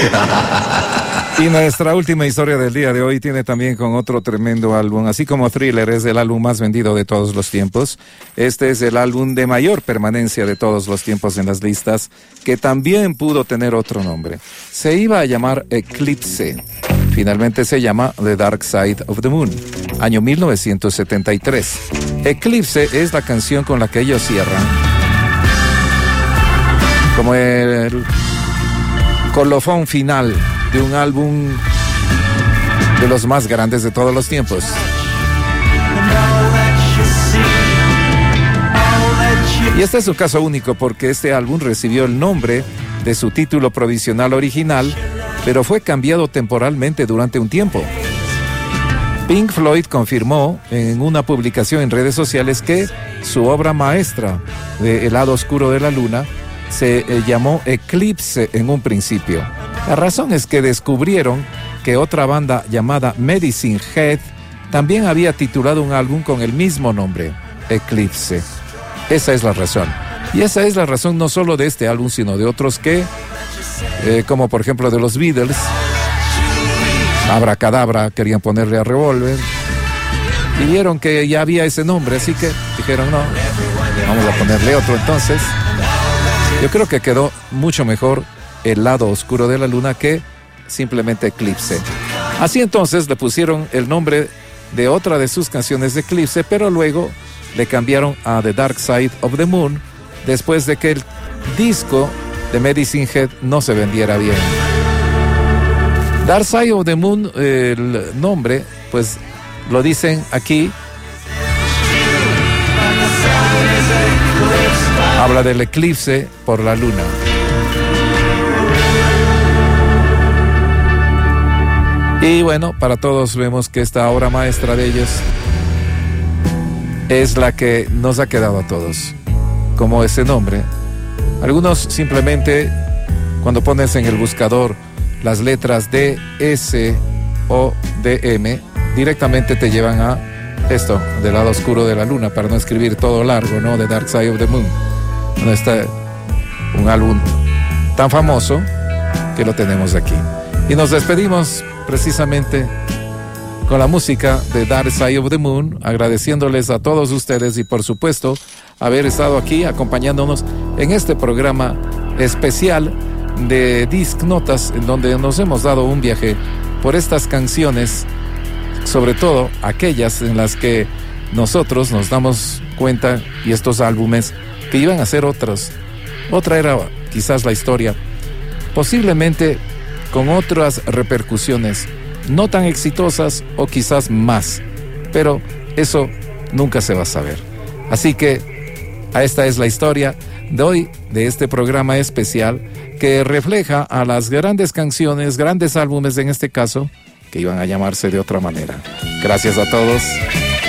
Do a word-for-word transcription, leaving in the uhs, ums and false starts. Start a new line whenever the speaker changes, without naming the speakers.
Y nuestra última historia del día de hoy tiene también con otro tremendo álbum. Así como Thriller es el álbum más vendido de todos los tiempos, este es el álbum de mayor permanencia de todos los tiempos en las listas, que también pudo tener otro nombre. Se iba a llamar Eclipse. Finalmente se llama The Dark Side of the Moon, año mil novecientos setenta y tres. Eclipse es la canción con la que ellos cierran como el colofón final de un álbum de los más grandes de todos los tiempos. Y este es un caso único porque este álbum recibió el nombre de su título provisional original, pero fue cambiado temporalmente durante un tiempo. Pink Floyd confirmó en una publicación en redes sociales que su obra maestra de El lado oscuro de la luna se eh, llamó Eclipse en un principio. La razón es que descubrieron que otra banda llamada Medicine Head también había titulado un álbum con el mismo nombre, Eclipse. Esa es la razón. Y esa es la razón no solo de este álbum, sino de otros que, eh, como por ejemplo de los Beatles, Abracadabra, querían ponerle a Revolver, y vieron que ya había ese nombre, así que dijeron, no, vamos a ponerle otro. Entonces, yo creo que quedó mucho mejor El lado oscuro de la luna que simplemente Eclipse. Así entonces le pusieron el nombre de otra de sus canciones de Eclipse, pero luego le cambiaron a The Dark Side of the Moon después de que el disco de Medicine Head no se vendiera bien. Dark Side of the Moon, eh, el nombre, pues lo dicen aquí. Habla del eclipse por la luna. Y bueno, para todos vemos que esta obra maestra de ellos es la que nos ha quedado a todos, como ese nombre. Algunos simplemente, cuando pones en el buscador las letras D, S o D, M, directamente te llevan a esto, del lado oscuro de la luna, para no escribir todo largo, ¿no? The Dark Side of the Moon. No está un álbum tan famoso que lo tenemos aquí. Y nos despedimos precisamente con la música de Dark Side of the Moon, agradeciéndoles a todos ustedes y por supuesto haber estado aquí acompañándonos en este programa especial de Disc Notas, en donde nos hemos dado un viaje por estas canciones, sobre todo aquellas en las que nosotros nos damos cuenta, y estos álbumes que iban a ser otros, otra era quizás la historia, posiblemente con otras repercusiones, no tan exitosas o quizás más, pero eso nunca se va a saber. Así que esta es la historia de hoy, de este programa especial que refleja a las grandes canciones, grandes álbumes en este caso, que iban a llamarse de otra manera. Gracias a todos.